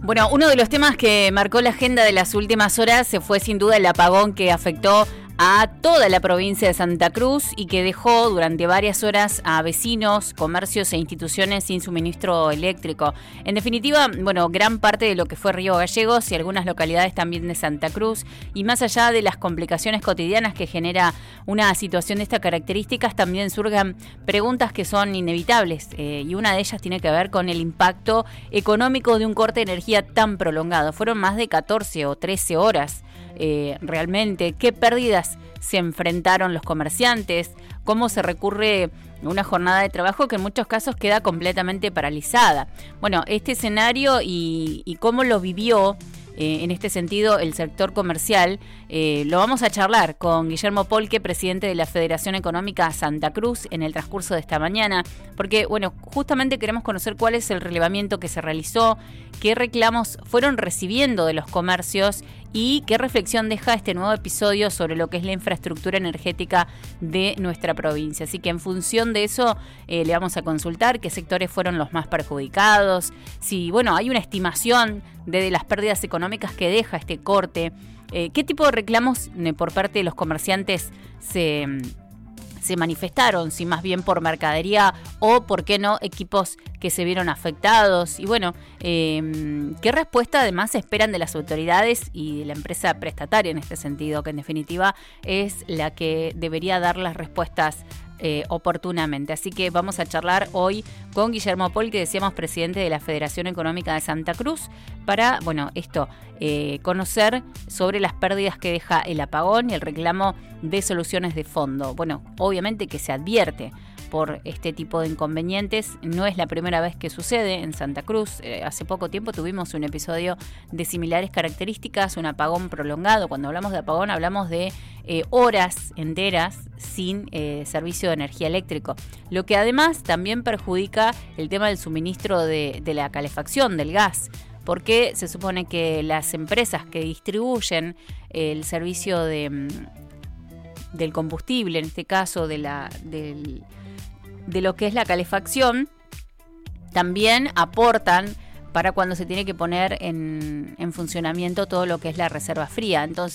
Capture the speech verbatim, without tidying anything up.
Bueno, uno de los temas que marcó la agenda de las últimas horas se fue sin duda el apagón que afectó a toda la provincia de Santa Cruz y que dejó durante varias horas a vecinos, comercios e instituciones sin suministro eléctrico. En definitiva, bueno, gran parte de lo que fue Río Gallegos y algunas localidades también de Santa Cruz, y más allá de las complicaciones cotidianas que genera una situación de estas características, también surgen preguntas que son inevitables, eh, y una de ellas tiene que ver con el impacto económico de un corte de energía tan prolongado. Fueron más de catorce o trece horas. Eh, realmente, qué pérdidas se enfrentaron los comerciantes, cómo se recurre a una jornada de trabajo que en muchos casos queda completamente paralizada. Bueno, este escenario y, y cómo lo vivió eh, en este sentido el sector comercial, eh, lo vamos a charlar con Guillermo Polque, presidente de la Federación Económica Santa Cruz, en el transcurso de esta mañana, porque bueno, justamente queremos conocer cuál es el relevamiento que se realizó, qué reclamos fueron recibiendo de los comercios y qué reflexión deja este nuevo episodio sobre lo que es la infraestructura energética de nuestra provincia. Así que en función de eso eh, le vamos a consultar qué sectores fueron los más perjudicados, si bueno, hay una estimación de, de las pérdidas económicas que deja este corte, eh, qué tipo de reclamos eh, por parte de los comerciantes se... se manifestaron, si más bien por mercadería o, por qué no, equipos que se vieron afectados. Y bueno, eh, ¿qué respuesta además esperan de las autoridades y de la empresa prestataria en este sentido? Que en definitiva es la que debería dar las respuestas Eh, oportunamente. Así que vamos a charlar hoy con Guillermo Pol, que decíamos presidente de la Federación Económica de Santa Cruz, para, bueno, esto, eh, conocer sobre las pérdidas que deja el apagón y el reclamo de soluciones de fondo. Bueno, obviamente que se advierte por este tipo de inconvenientes. No es la primera vez que sucede en Santa Cruz. Eh, hace poco tiempo tuvimos un episodio de similares características, un apagón prolongado. Cuando hablamos de apagón hablamos de eh, horas enteras sin eh, servicio de energía eléctrico. Lo que además también perjudica el tema del suministro de, de la calefacción, del gas, porque se supone que las empresas que distribuyen el servicio de, del combustible, en este caso de la del de lo que es la calefacción, también aportan para cuando se tiene que poner en, en funcionamiento todo lo que es la reserva fría. Entonces,